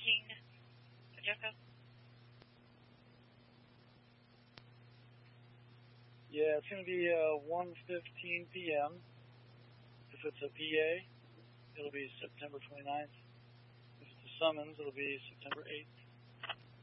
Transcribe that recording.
King Pacheco? Yeah, it's going to be 1:15 p.m. If it's a PA, it'll be September 29th. If it's a summons, it'll be September 8th.